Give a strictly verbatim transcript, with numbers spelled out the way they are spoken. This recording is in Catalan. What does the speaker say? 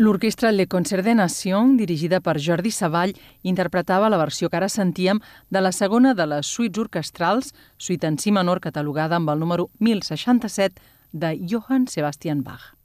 L'orquestra Le Concert des Nations, dirigida per Jordi Savall, interpretava la versió que ara sentíem de la segona de les suites orquestrals, suite en si menor catalogada amb el número mil seixanta-set de Johann Sebastian Bach.